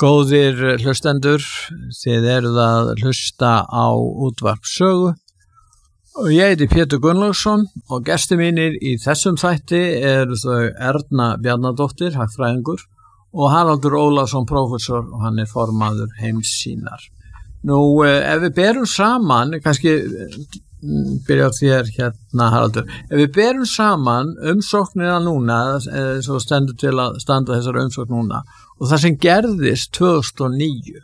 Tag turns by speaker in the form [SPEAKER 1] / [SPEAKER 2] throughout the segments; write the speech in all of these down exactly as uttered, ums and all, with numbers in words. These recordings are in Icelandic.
[SPEAKER 1] Góðir hlustendur, þið eruð að hlusta á útvarp sögu og ég heiti Pétur Gunnlaugsson og gestir mínir í þessum þætti eru þau Erna Bjarnadóttir, hagfræðingur og Haraldur Ólafsson, prófessor og hann er formaður Heimssýnar. Nú, ef við berum saman, kannski byrja á þér hérna Haraldur, ef við berum saman umsóknina núna, svo stendur til að standa þessar umsókn núna og það sem gerðist tvö þúsund og níu.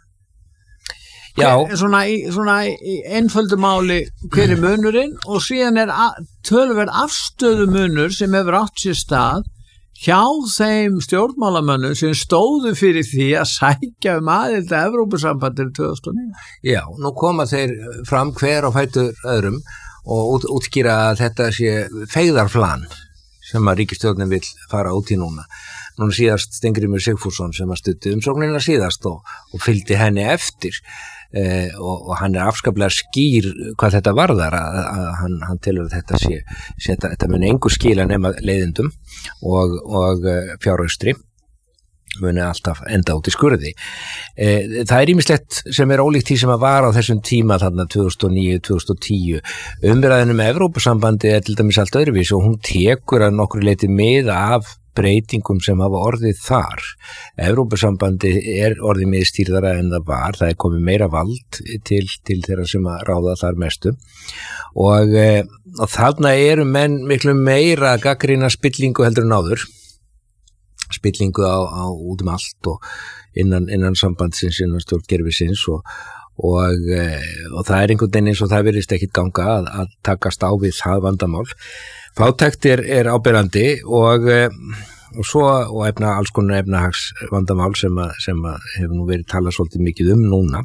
[SPEAKER 1] Já. Svona í, svona í einföldu máli hver er munurinn og síðan er töluverð afstöðu munur sem hefur átt sér stað hjá þeim stjórnmálamönnum sem stóðu fyrir því að sækja um aðild að Evrópusambandinu tvö þúsund og níu.
[SPEAKER 2] Já, nú koma þeir fram hver á fætur öðrum og út, útskýra að þetta sé feigðarflan sem að ríkisstjórnin vill fara út í núna. Núna síðast Steingrímur Sigfússon sem að stutti umsóknina síðast og, og fylgdi henni eftir eh, og, og hann er afskaplega skýr hvað þetta varðar að, að hann, hann telur að þetta sé, sé þetta, þetta muni engu skila nema leiðindum og, og fjárhaustri muni alltaf enda út í skurði. Eh, það er ýmislegt sem er ólíkt því sem að var á þessum tíma þarna tvö þúsund og níu til tvö þúsund og tíu. Umræðinu með Evrópusambandi er til dæmis allt öðruvísi og hún tekur að nokkru leyti mið af breytingum sem hafa orðið þar. Evrópusambandi er orðið miðstýrðara en það var, það er komið meira vald til, til þeirra sem að ráða þar mestu og, e, og þarna eru menn miklu meira að gagnrýna spillingu heldur en áður, spillingu á, á út um allt og innan, innan sambandsins, innan stjórnkerfisins og, og, e, og það er einhvern veginn eins og það virðist ekkit ganga að, að takast á við það vandamál. Fátækt er, er áberandi og, og svo og efna, alls konar efnahagsvandamál sem, að, sem að hefur nú verið talað svolítið mikið um núna,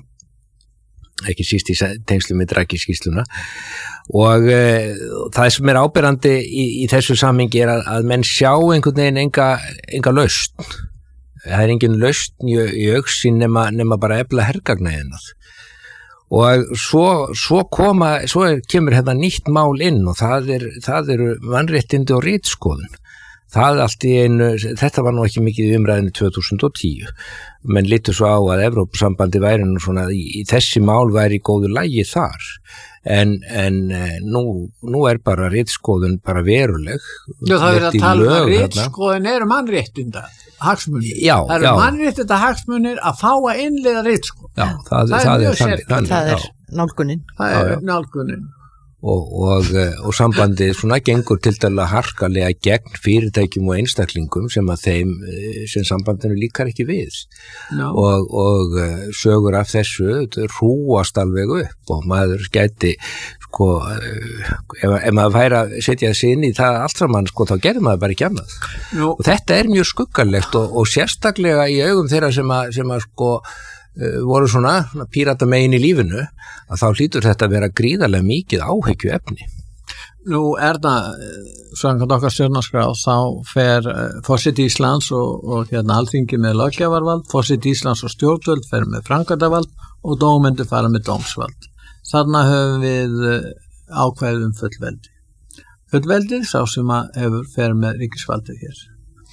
[SPEAKER 2] ekki síst í tengslu með Draghi-skýrsluna og e, það sem er áberandi í, í þessu samhengi er að, að menn sjá einhvern veginn enga, enga lausn. Það er engin lausn í, í augsýn nema, nema bara efla hergagnæðinað. Og svo, svo koma, svo er, kemur hérna nýtt mál inn og það er, það eru mannréttindi og ritskoðun. Það allt í einu, þetta var nú ekki mikið í umræðinu tvö þúsund og tíu. Menn litu svo á að Evrópusambandi væri nú svona, í, í þessi mál væri í góðu lagi þar. En, en nú, nú er bara ritskoðun bara veruleg.
[SPEAKER 1] Já, það er að tala um að ritskoðun eru mannréttinda hagsmunir. Já, það eru mannréttinda hagsmunir að fá að innleiða ritskoðun.
[SPEAKER 2] Já, það, það, það er þannig.
[SPEAKER 3] Það er nálgunin.
[SPEAKER 1] Það er nálgunin.
[SPEAKER 2] Og, og, og sambandið svona gengur til dæla harkalega gegn fyrirtækjum og einstaklingum sem að þeim sem sambandinu líkar ekki við no. og, og sögur af þessu hrúast alveg upp og maður gæti sko, ef, ef maður færi að setja þessi inn í það allt saman sko, þá gerði maður bara ekki annað no. og þetta er mjög skuggalegt og, og sérstaklega í augum þeirra sem að, sem að sko voru svona pírata megin í lífinu að þá hlýtur þetta að vera gríðarlega mikið áhyggju efni.
[SPEAKER 1] Nú er það, samkvæmt okkar stjórnarskrá, þá fer forseti Íslands og, og hérna Alþingi með löggjafarvald, forseti Íslands og stjórnvöld fer með framkvæmdarvald og dómendur fara með dómsvald. Þarna höfum við ákvæðum fullveldi. Fullveldið sá sem að hefur fer með ríkisvaldið hér.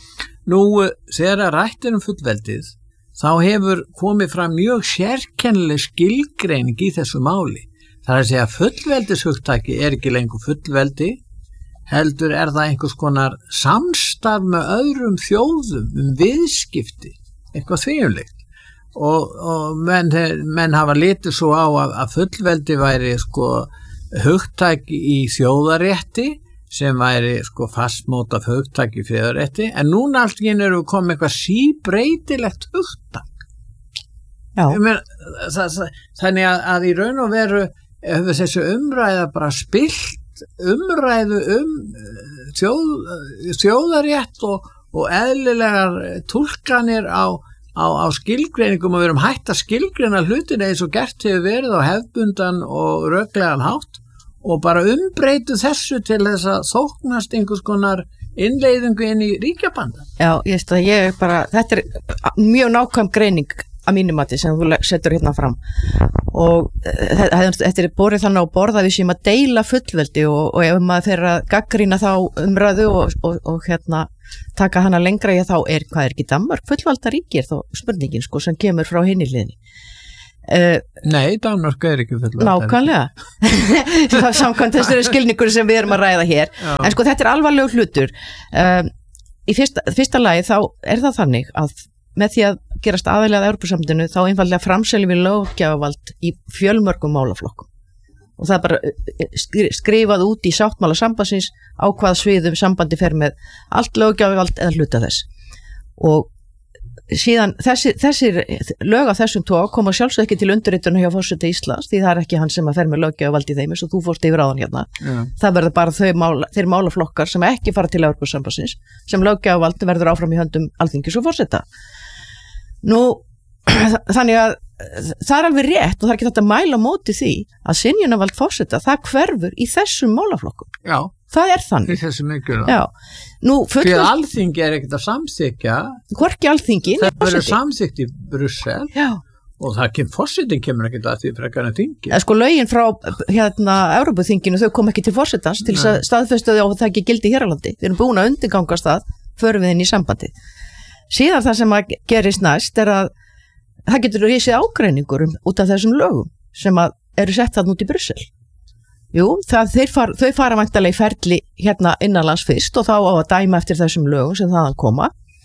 [SPEAKER 1] Nú, þegar rættir um fullveldið þá hefur komið fram mjög sérkennileg skilgreining í þessu máli. Það er að segja að fullveldishugtaki er ekki lengur fullveldi, heldur er það einhvers konar samstarf með öðrum þjóðum um viðskipti, eitthvað þvíumlegt. Og, og menn, menn hafa litið svo á að, að fullveldi væri sko, hugtaki í þjóðarétti, sem væri sko fastmótað hugtak í þjóðarétti, en núna allt í einu eru komið eitthvað síbreytilegt hugtak. Já. Men, það, það, þannig að, að í raun og veru hefur þessu umræða bara spilt umræðu um þjóð, þjóðarétt og, og eðlilegar túlkanir á, á, á skilgreiningum og við erum hætt að skilgreina hlutina eins og gert hefur verið á hefðbundan og röklegan hátt og bara umbreytu þessu til þess að þóknast einhvers konar innleiðingu inn í ríkjabanda.
[SPEAKER 3] Já, ég veist að ég bara, þetta er mjög nákvæm greining að mínum mati sem þú setur hérna fram og þetta er borið þannig á borða við sem að deila fullveldi og, og ef maður fer að gagnrýna þá umræðu og, og, og hérna taka hana lengra í þá er, hvað er ekki Danmörk fullvalda ríki er þá spurningin sko sem kemur frá hinni hliðinni. Uh,
[SPEAKER 1] Nei, Danmörk er ekki fullvalda
[SPEAKER 3] ríki. Nákvæmlega. Samkvæmt þessari skilningur sem við erum að ræða hér. Já. En sko þetta er alvarlegur hlutur. Uh, í fyrsta, fyrsta lagi þá er það þannig að með því að gerast aðilega að Evrópusambandinu þá einfaldlega framseljum við löggjafavald í fjölmörgum málaflokkum og það er bara skrifað út í sáttmála sambandsins á hvað sviðum sambandi fer með allt löggjafavald eða hluta þess og síðan þessi, þessir lög af þessum tók koma sjálfsög ekki til undirritunar hjá forseta Íslands því það er ekki hann sem að fer með löggjafavald í þeim eins og þú fórst yfir áðan hérna. Yeah. Það verður bara þau mála, þeir málaflokkar sem ekki fara til Evrópusambandsins sem löggjafavald verður áfram í höndum Alþingis og forseta. Nú, þannig að það er alveg rétt og það er ekki þetta að mæla móti því að synjunarvald forseta, það hverfur í þessum málaflokkum.
[SPEAKER 1] Já.
[SPEAKER 3] Það er þannig.
[SPEAKER 1] Í þessum mikilvæg.
[SPEAKER 3] Já. Nú, fullvöld... Því að
[SPEAKER 1] Alþingi er ekkert að samþykja.
[SPEAKER 3] Hvorki Alþingi,
[SPEAKER 1] nei, það verður samþykkt í Brussel.
[SPEAKER 3] Já.
[SPEAKER 1] Og það kemur, forsetin kemur ekkert að því frekar en þingi.
[SPEAKER 3] Eða sko lögin frá hérna Evrópuþinginu, þau kom ekki til forsetans til þess að staðfesta þau og það ekki gildi hér á landi. Við erum búin að undirgangast það, förum við inn í sambandi. Síðan það sem að gerist næst er að það getur risið ágreiningur um, út af þessum lögum sem að eru sett þarna út í Brussel. Jú, það, far, þau fara væntanlega í ferli hérna innanlands fyrst og þá á að dæma eftir þessum lögum sem þaðan koma.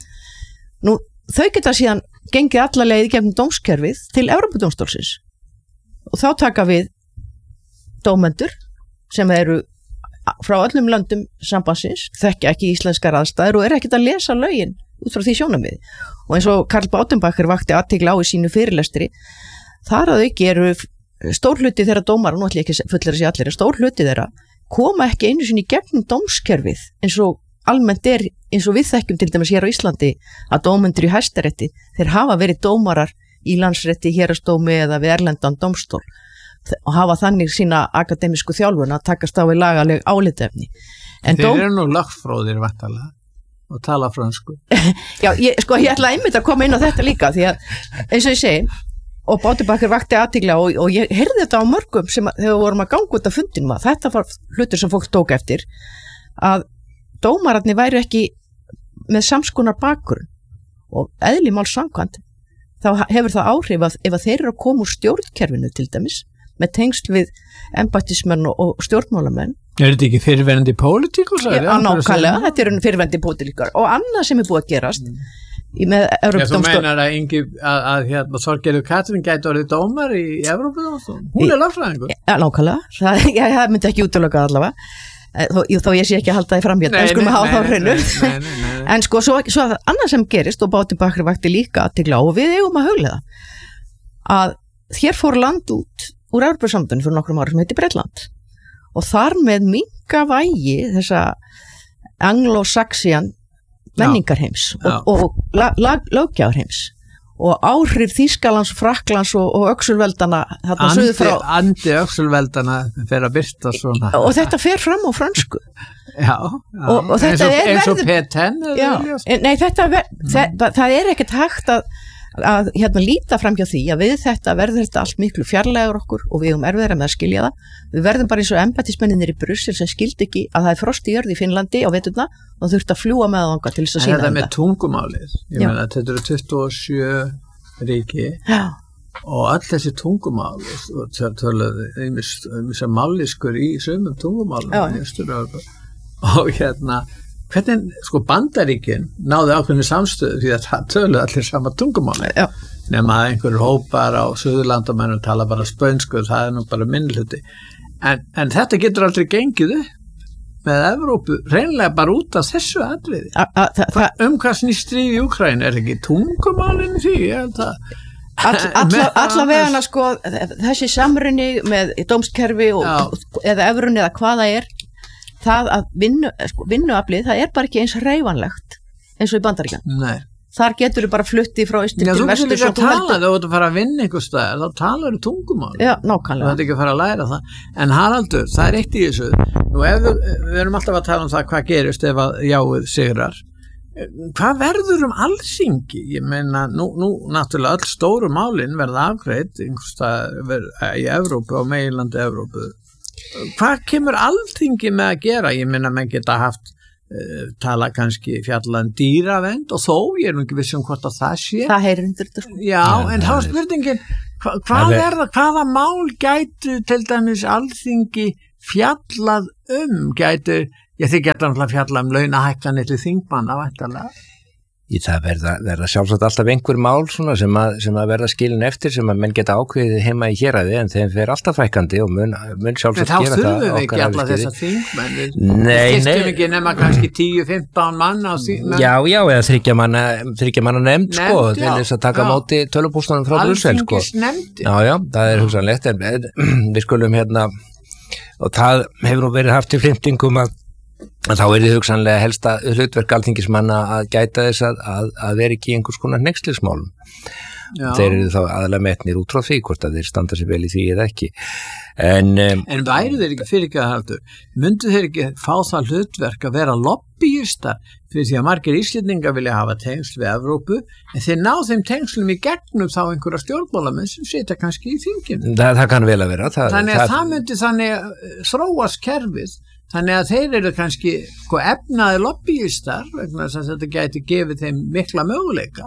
[SPEAKER 3] Nú, þau geta síðan gengið alla leið gegnum dómskerfið til Evrópudómstólsins og þá taka við dómendur sem eru frá öllum löndum sambandsins, þekkja ekki íslenskar aðstæður og eru ekkert að lesa lögin út frá því sjónarmiði og eins og Karl Bautenbacher vakti athygli á í sínu fyrirlestri þar að auki eru stór hluti þeirra dómara, nú ætlum ég ekki fullir að sé allir, stór hluti þeirra koma ekki einu sinni í gegnum dómskerfið eins og almennt er eins og við þekkjum til dæmis hér á Íslandi að dómendur í Hæstarétti, þeir hafa verið dómarar í landsrétti, héraðsdómi eða við erlendan dómstól og hafa þannig sína akademísku þjálfun að takast á við lagaleg álitefni.
[SPEAKER 1] Þeir dóm... eru nú lagfróðir vantarlega og tala fransku.
[SPEAKER 3] Já, ég, sko, ég ætla einmitt að koma inn á þetta líka því að eins og ég segi og Bautenbacher vakti athygli og, og ég heyrði þetta á mörgum sem að, þegar við vorum að ganga út af fundinum að þetta var hlutur sem fólk tók eftir að dómararnir væru ekki með samskonar bakgrunn og eðli máls samkvæmt þá hefur það áhrif að ef að þeir eru að koma úr stjórnkerfinu til dæmis með tengsl við embættismenn og, og stjórnmálamenn.
[SPEAKER 1] Er þetta ekki fyrirverandi pólitíkur?
[SPEAKER 3] Já, nákvæmlega, þetta eru fyrirverandi pólitíkar og annað sem er búið að gerast mm. í með Evrópudómstól.
[SPEAKER 1] Já, þú meinar að, Ingi, að, að hérna, Þorgerður Katrín gæti orðið dómar í Evrópudómstól? Hún er lögfræðingur. Já,
[SPEAKER 3] nákvæmlega, það, já, það myndi ekki útiloka allavega, þó, þó ég sé ekki að halda því fram hérna, en skulum að hafa þá hreinu. En sko, svo, svo annað sem gerist og Bautenbacher vakti líka athygli á og við eigum að hugleiða að hér fór land út úr Evrópusambandinu fyrir nokkrum árum sem heitir Bretland og þar með minnka vægi þessa anglo-saxian menningarheims já, og, og löggjafarheims og áhrif Þýskalands, Frakklands og, og öxulveldana þarna suður frá
[SPEAKER 1] andi öxulveldana fer að birta svona
[SPEAKER 3] og þetta fer fram á fransku
[SPEAKER 1] já, já.
[SPEAKER 3] Og, og þetta
[SPEAKER 1] eins og,
[SPEAKER 3] er
[SPEAKER 1] eins og
[SPEAKER 3] verður,
[SPEAKER 1] P tíu
[SPEAKER 3] já, nei, þetta ver, mm. það, það er ekkert hægt að að hérna líta fram hjá því að við þetta verður þetta allt miklu fjarlægur okkur og við erum erfiðara með að skilja það. Við verðum bara eins og embættismennirnir í Brussel sem skildi ekki að það er frost í jörð í Finnlandi á veturna og þurft að fljúga með þangað til þess að sína
[SPEAKER 1] þetta. Þetta með tungumálið, ég meina þetta eru tuttugu og sjö ríki já. Og öll þessi tungumál og það töluðu einmitt mállískur í sömum tungumálum og hérna hvernig, sko Bandaríkin náðu ákveðinu samstöðu því að það töluðu allir sama tungumáli nema að einhverjur hópar á Suðurlandamennum tala bara spönsku, það er nú bara minnihluti en, en þetta getur aldrei gengið upp með Evrópu, reynlega bara út af þessu atriði. A, a, þa, Hva, um hvað snýst stríð í Úkraínu, er ekki tungumálinn því? Ég held að
[SPEAKER 3] All, alla, alla vegana sko þessi samrunni með dómskerfi og, eða evrunni eða hvað það er það að vinnu, sko, vinnuaflið, það er bara ekki eins hreyfanlegt eins og í Bandaríkjunum. Nei. Þar getur þú bara flutti frá austur til vestur.
[SPEAKER 1] Já, þú getur ekki að tala, þú ert að fara að vinna einhver staðar, þá talar þú tungumál.
[SPEAKER 3] Já, nákvæmlega.
[SPEAKER 1] Þú ert ekki að fara að læra það. En Haraldur, það er eitt í þessu. Nú, ef við, við erum alltaf að tala um það hvað gerist ef að jáið sigrar. hvað verður um Alþingi? Ég meina, nú, nú náttúrulega öll stóru málin verða afgreidd einhverstað í Evrópu og meginlandi Evrópu. Hvað kemur Alþingi með að gera? Ég meina, menn geta haft uh, tala kannski fjallan dýravend og þó, ég er nú ekki viss um hvort að það sé.
[SPEAKER 3] Það heyrir undir þetta sko.
[SPEAKER 1] Já, ja, en þá er spurningin, hva, hvað er það, hvaða mál gætu til dæmis Alþingi fjallað um, gætu, ég þið geta náttúrulega fjallað um launahækkanir til þingmanna væntanlega.
[SPEAKER 2] Í það verða, verða sjálfsagt alltaf einhver mál svona sem að, sem að verða skilin eftir sem að menn geta ákveðið heima í héraði en þeim fer alltaf fækkandi og mun, mun sjálfsagt gera það.
[SPEAKER 1] En þá þurfum við ekki alla þessa þingmenn.
[SPEAKER 2] Nei, nei.
[SPEAKER 1] Við fyrstum ekki nema kannski tíu fimmtán mann á þingmenn.
[SPEAKER 2] Já, já, eða þryggja manna, þryggja manna nefnd sko, til þess að taka já. Móti tölupústunum frá Brussel sko.
[SPEAKER 1] Alþingis nefndi.
[SPEAKER 2] Já, já, það er hugsanlegt en við skulum hérna, og það hefur nú verið haft í flimtingum að En þá er þið hugsanlega helsta hlutverk alþingismanna að gæta þess að, að, að vera ekki í einhvers konar hneykslismálum. Þeir eru þá aðalega metnir út frá því hvort að þeir standa sér vel í því eða ekki. En, um,
[SPEAKER 1] en væri þeir ekki fyrir ekki að haldur? Myndu þeir ekki fá það hlutverk að vera lobbyista fyrir því að margir íslendingar vilja hafa tengsl við Evrópu en þeir ná þeim tengslum í gegnum þá einhverja stjórnmálamenn sem setja kannski í þinginu.
[SPEAKER 2] Það, það kann vel að vera. Það,
[SPEAKER 1] þannig að
[SPEAKER 2] það,
[SPEAKER 1] það myndi þannig þróast kerfið. Þannig að þeir eru kannski sko, efnaði lobbyistar vegna þess að þetta gæti gefið þeim mikla möguleika.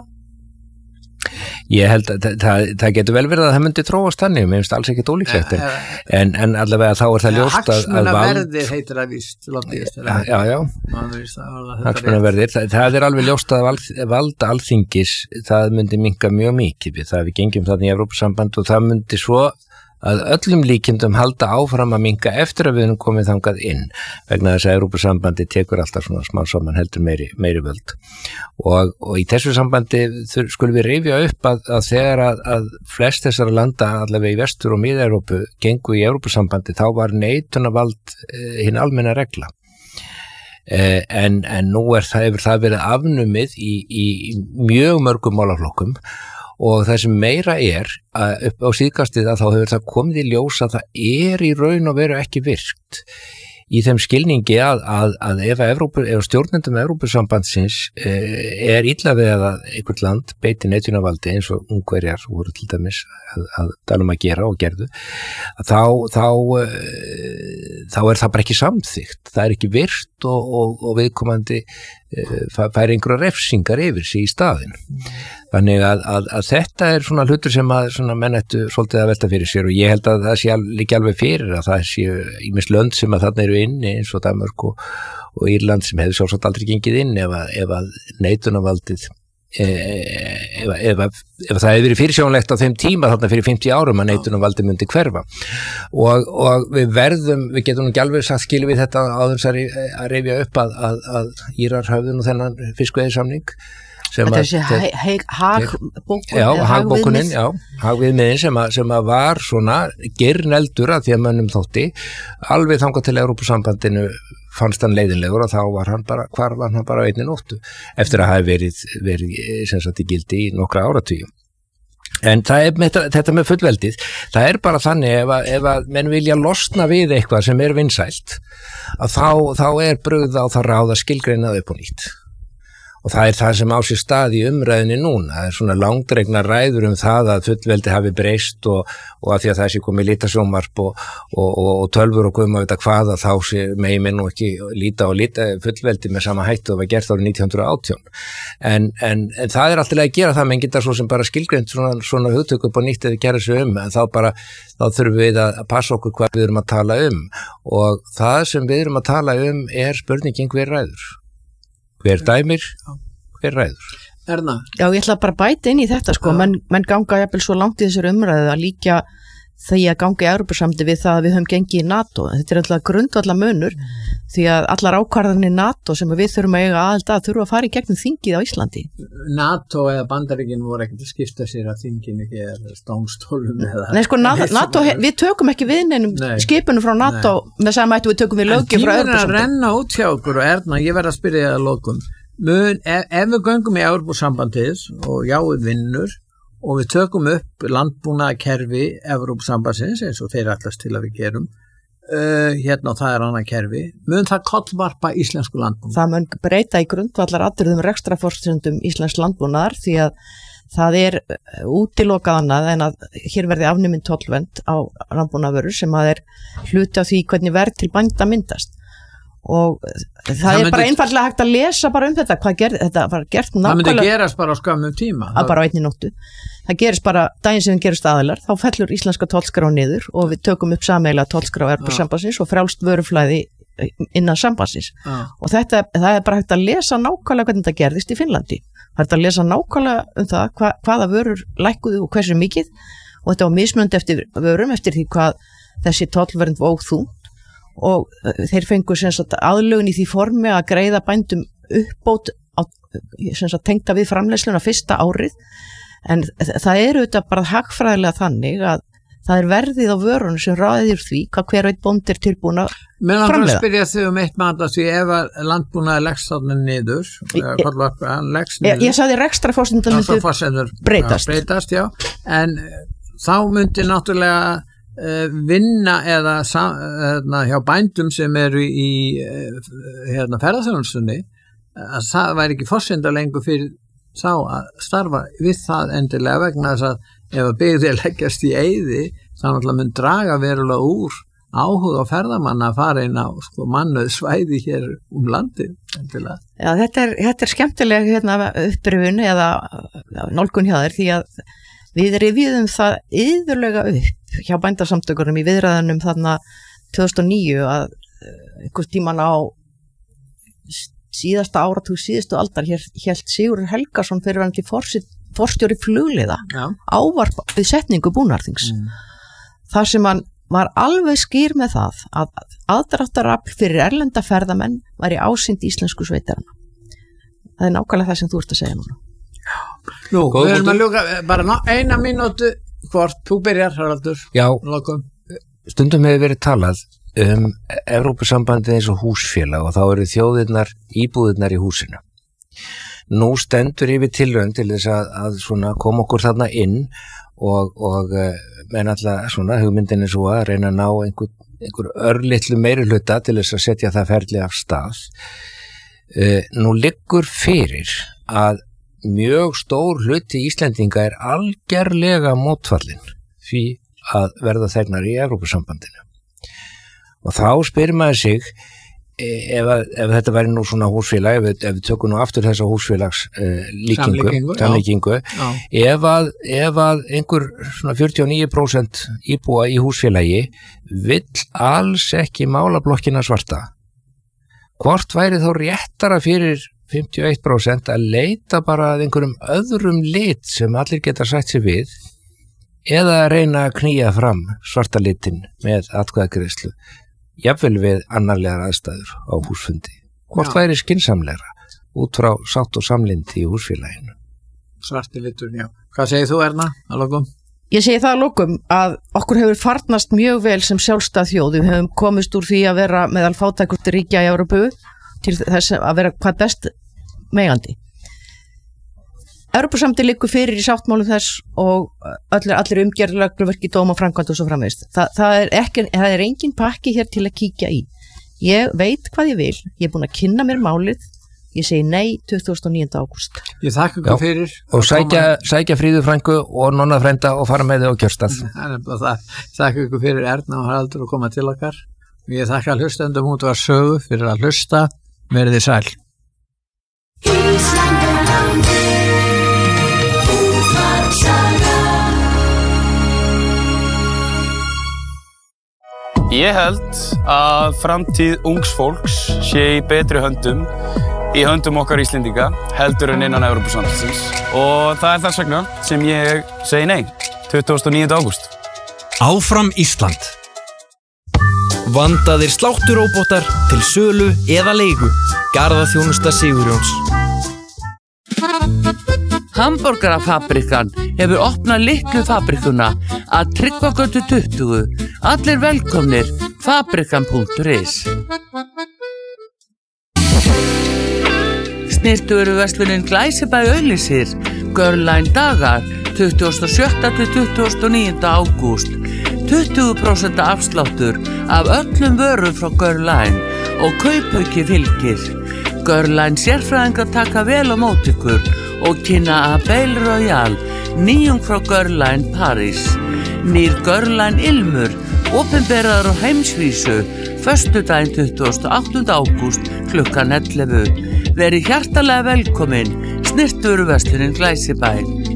[SPEAKER 2] Ég held að það, það, það getur vel verið að það myndi þróast þannig, mér finnst alls ekkert ólíklegt en, en, en allavega þá er það ljóst að, að vald...
[SPEAKER 1] Hagsmunaverðir heitir að víst lobbyistar.
[SPEAKER 2] Já, já, hagsmunaverðir, það, það er alveg ljóst að vald, valda alþingis, það myndi minnka mjög mikið við það við gengjum þannig í Evrópusamband og það myndi svo að öllum líkindum halda áfram að minnka eftir að við erum komið þangað inn vegna þess að Evrópusambandi tekur alltaf svona smá saman heldur meiri, meiri völd og, og í þessu sambandi skulum við rifja upp að, að þegar að, að flest þessara landa allavega í vestur og miða-Evrópu gengu í Evrópusambandi þá var neitunarvald eh, hinn almenna regla eh, en, en nú er það, hefur það verið afnumið í, í mjög mörgum málaflokkum og það sem meira er að upp á síðkastið að þá hefur það komið í ljós að það er í raun og veru ekki virkt í þeim skilningi að, að, að ef, Evrópu, ef stjórnendum Evrópusambandsins eh, er illa við að einhvert land beiti neitunarvaldi eins og Ungverjar voru til dæmis að, að tala um að gera og gerðu þá, þá, eh, þá er það bara ekki samþykkt það er ekki virt og, og, og viðkomandi eh, fær einhverja refsingar yfir sig í staðin þannig að, að, að þetta er svona hlutur sem að svona menn ættu svolítið að velta fyrir sér og ég held að það sé líka alveg fyrir að það sé ýmis lönd sem að þarna eru inni eins og Danmörk og, og Írland sem hefur sjálfsagt aldrei gengið inn ef að, ef að neitunarvaldið ef, ef, ef, ef það hefur verið fyrirsjónlegt á þeim tíma þarna fyrir fimmtíu árum að neitunarvaldið myndi hverfa og, og við verðum, við getum ekki alveg sagt skilum við þetta áður að, að rifja upp að, að, að Írar höfðu nú þennan fiskveiðisamning
[SPEAKER 3] Þetta er þessi hagbókun
[SPEAKER 2] Já, hagbókunin, já, hagviðmiðin sem, sem að var svona girneldur að því að mönnum þótti alveg þangað til Evrópusambandinu fannst hann leiðinlegur og þá var hann bara, hvar var hann bara á einni nóttu eftir að hafa verið, verið sem sagt í gildi í nokkra áratugum. En það er með, þetta með fullveldið, það er bara þannig ef að, ef að menn vilja losna við eitthvað sem er vinsælt að þá, þá er brugð á það ráð að skilgreinað upp á nýtt. Og það er það sem á sér stað í umræðinni núna. Það er svona langdregna ræður um það að fullveldi hafi breyst og, og að því að það sé komið lítasjónvarp og, og, og, og tölfur og guðum að vita hvað að þá sé megi minn og ekki líta og líta fullveldi með sama hættu og var gert árið nítján hundruð og átján. En, en, en það er alltaf að gera það, menn geta svo sem bara skilgreint svona, svona hugtök upp á nýtt eða gera sig um, en þá bara, þá þurfum við að passa okkur hvað við erum að tala um og það sem við erum að tala um er spurningin hver ræður. Hver dæmir, hver ræður?
[SPEAKER 1] Erna?
[SPEAKER 3] Já, ég ætla bara að bæta inn í þetta sko, menn, menn ganga jafnvel svo langt í þessari umræðu að líka því að ganga í Evrópusamdi við það að við höfum gengið í NATO. Þetta er alltaf grundvallar munur því að allar ákvarðanir NATO sem við þurfum að eiga aðald að þurfa að fara í gegnum þingið á Íslandi.
[SPEAKER 1] NATO eða Bandaríkin voru ekkert að skipta sér að þinginu ekki eða stónstólum eða...
[SPEAKER 3] Nei sko, NATO, við tökum ekki við neinum skipunum frá NATO Nei. Með sama hættu við tökum við löggjöf frá Evrópusamdi. En tímur að renna út hjá okkur og Erna, ég verð að spyrja það að lokum. Mun, ef, ef við göngum í Evrópusambandið og jáið vinnur og við tökum upp landbúnaðarkerfi Evrópusambandsins eins og þeir allast til að við gerum
[SPEAKER 1] uh, hérna og það er annað kerfi, mun það kollvarpa íslensku landbúnaði?
[SPEAKER 3] Það mun breyta í grundvallar atriðum rekstrarforsendum íslensks landbúnaðar því að það er útilokað annað en að hér verði afnumin tollvernd á landbúnaðarvörur sem að er hluti af því hvernig verð til bænda myndast og það, það er myndi, bara einfallega hægt að lesa bara um þetta, hvað gerði, þetta var gert nákvæmlega.
[SPEAKER 1] Það myndi gerast bara á skömmum tíma.
[SPEAKER 3] Að bara á einni nóttu. Það gerist bara, daginn sem við gerast aðilar, þá fellur íslenska tollskrá niður og við tökum upp sameiginlega tollskrá Evrópusambandsins og frjálst vöruflæði innan sambandsins. Já. Og þetta, það er bara hægt að lesa nákvæmlega hvernig þetta gerðist í Finnlandi. Það er hægt að lesa nákvæmlega um það hva, hvaða vörur lækkuðu og hversu mikið og þetta var mismunandi eftir vörum eftir því hvað þessi tollvernd vóg þungt og þeir fengu aðlögun í því formi að greiða bændum uppbót á, tengda við framleiðsluna fyrsta árið en það er auðvitað bara hagfræðilega þannig að það er verðið á vörunum sem ráðir því hvað hver veit bóndi er tilbúin að framleiða.
[SPEAKER 1] Mér langar að spyrja þau um eitt manda því ef að landbúnaði leggst þarna niður, leggst niður.
[SPEAKER 3] Ég, ég sagði rekstrarforsendum myndu breytast.
[SPEAKER 1] breytast já, en þá myndi náttúrulega vinna eða hérna, hjá bændum sem eru í hérna, ferðarþjónustunni að það væri ekki forsenda lengur fyrir þá að starfa við það endilega vegna þess að ef að byggði að leggjast í eyði þá náttúrulega mun draga verulega úr áhuga á ferðamanna að fara inn á sko, mannuð svæði hér um landi endilega.
[SPEAKER 3] Já, þetta er, þetta er skemmtileg hérna, upprifun eða nálgun hjá þér því að við rifjuðum það yðurlega upp hjá bændasamtökurum í viðræðunum þarna tvö þúsund og níu að einhvers tíman á síðasta áratug síðustu aldar hélt Sigurður Helgason fyrirverandi forstjóri flugliða ávarp við setningu búnaðarþings mm. þar sem hann var alveg skýr með það að aðdráttarafl fyrir erlenda ferðamenn var í ásýnd íslensku sveitarana. Það er nákvæmlega það sem þú ert að segja núna.
[SPEAKER 1] Nú, Góð, við erum að ljúka bara ná, eina mínútu hvort, þú byrjar Haraldur.
[SPEAKER 2] Já,
[SPEAKER 1] Lokum.
[SPEAKER 2] Stundum hefur verið talað um Evrópusambandið eins og húsfélag og þá eru þjóðirnar, íbúðirnar í húsinu. Nú stendur yfir tilraun til þess að, að svona koma okkur þarna inn og, og menn alltaf svona hugmyndin er svo að reyna að ná einhver, einhver örlitlu meiri hluta til þess að setja það ferli af stað. Nú liggur fyrir að mjög stór hluti Íslendinga er algerlega mótfallin því að verða þegnar í Evrópusambandinu. Og þá spyrir maður sig ef, að, ef þetta væri nú svona húsfélag, ef, ef við tökum nú aftur þessa húsfélags uh, líkingu, samlíkingu, ef að, ef að einhver svona fjörutíu og níu prósent íbúa í húsfélagi vill alls ekki mála blokkina svarta, hvort væri þá réttara fyrir fimmtíu og eitt prósent að leita bara að einhverjum öðrum lit sem allir geta sætt sig við eða að reyna að knýja fram svarta litin með atkvæðagreiðslu jafnvel við annarlegar aðstæður á húsfundi. Hvort væri skynsamlegra út frá sátt og samlyndi í húsfélaginu?
[SPEAKER 1] Svarti litur, já. Hvað segir þú Erna að lokum?
[SPEAKER 3] Ég segi það að lokum að okkur hefur farnast mjög vel sem sjálfstæð þjóð. Við hefum komist úr því að vera meðal fátækustu ríkja í Evrópu til þess að vera hvað best megandi. Evrópusambandið liggur fyrir í sáttmálum þess og allir, allir umgjörðurregluverki, dóma, framkvæmd og svo framvegis. Það, það, er ekki, það er engin pakki hér til að kíkja í. Ég veit hvað ég vil, ég er búin að kynna mér málið, ég segi nei tuttugasta og níunda ágúst.
[SPEAKER 1] Ég þakka ykkur fyrir.
[SPEAKER 2] Og sækja, sækja Fríðu frængu og nonna frænda og fara með þau á kjörstað. Það er bara það. Þakka ykkur fyrir Erna og Haraldur að koma til okkar. Ég þakka hlustendum út var sögu fyrir að hlusta. Verið þið sæl.
[SPEAKER 4] Ég held að framtíð ungs fólks sé í betri höndum, í höndum okkar Íslendinga, heldur en innan Evrópusambandsins. Og það er þess vegna sem ég segi nei, tuttugasta og níunda ágúst.
[SPEAKER 5] Áfram Ísland. Vandaðir slátturóbótar til sölu eða leigu. Garðaþjónusta Sigurjóns.
[SPEAKER 6] Hamborgarafabrikan hefur opnað litlu fabrikuna að Tryggvagötu tuttugu. Allir velkomnir, fabrikan punktur is. Snyrtivöruverslunin Glæsibæ auglýsir Girline dagar tuttugasta og sjötta til tuttugasta og níunda ágúst. tuttugu prósent afsláttur af öllum vörum frá Görline og kaupauki fylgir. Görline sérfræðingar taka vel á móti ykkur og kynna Abel Royal, nýjung frá Görline Paris. Nýr Görline Ilmur, opinberaður á heimsvísu, föstudaginn tuttugasta og áttunda ágúst klukkan ellefu. Verið hjartalega velkomin, snyrtivöruverslunin Glæsibæ.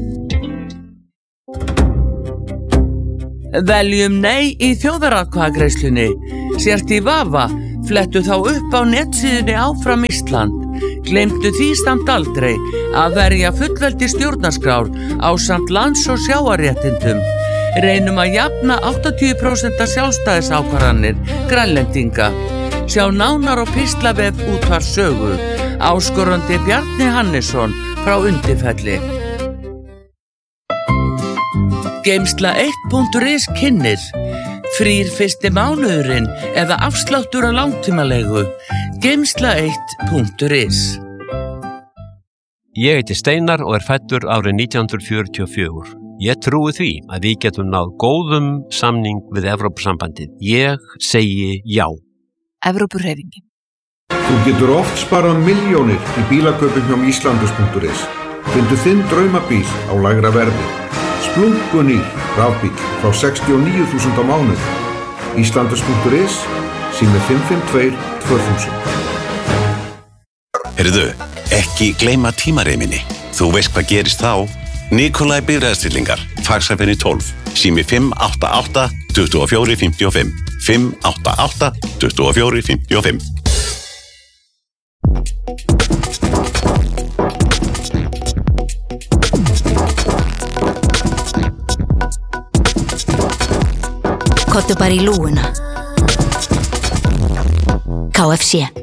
[SPEAKER 6] Veljum nei í þjóðaratkvæðagreiðslunni. Sért í vafa, flettu þá upp á netsíðunni Áfram Ísland. Gleymdu því samt aldrei að verja fullveldi stjórnarskrár ásamt lands- og sjávarréttindum. Reynum að jafna áttatíu prósent sjálfstæðisákvarðanir Grænlendinga. Sjá nánar á píslavef Útvarps Sögu. Áskorandi Bjarni Hannesson frá Undirfelli. Geymsla eitt punktur is kynnir. Frýr fyrsti mánuðurinn eða afsláttur á langtímalegu. Geymsla eitt punktur is.
[SPEAKER 7] Ég heiti Steinar og er fæddur árið nítján hundruð fjörutíu og fjögur. Ég trúi því að við getum náð góðum samning við Evrópusambandið. Ég segi já.
[SPEAKER 8] Evrópuhreyfingin.
[SPEAKER 9] Þú getur oft sparað milljónir í bílakaupum hjá Íslandus punktur is. Fyndu þinn draumabíl á lægra verði. Splunkunýr rafbíl frá sextíu og níu þúsund á mánuði. Íslandus punktur is, sími fimm fimm tvö tvö þúsund.
[SPEAKER 10] Heyrðu, ekki gleyma tímareiminni. Þú veist hvað gerist þá? Nikolai bifreiðastillingar, faxafenni tólf, sími fimm átta átta tuttugu og fjögur fimmtíu og fimm, fimm átta átta tuttugu og fjögur fimmtíu og fimm.
[SPEAKER 8] Kottu bara í lúguna. K F C